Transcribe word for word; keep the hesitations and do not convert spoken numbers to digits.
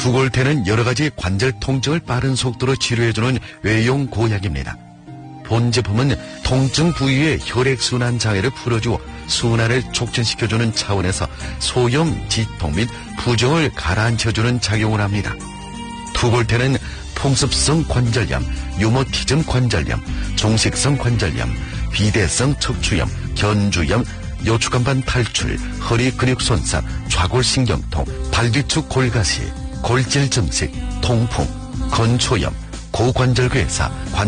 투골테는 여러가지 관절 통증을 빠른 속도로 치료해주는 외용 고약입니다. 본 제품은 통증 부위의 혈액순환 장애를 풀어주고 순환을 촉진시켜주는 차원에서 소염, 지통 및 부종을 가라앉혀주는 작용을 합니다. 투골테는 풍습성 관절염, 유모티즘 관절염, 종식성 관절염, 비대성 척추염, 견주염, 요추간반 탈출, 허리 근육 손상, 좌골신경통, 발뒤축 골가시, 골질 증식, 통풍, 건초염, 고관절괴사, 관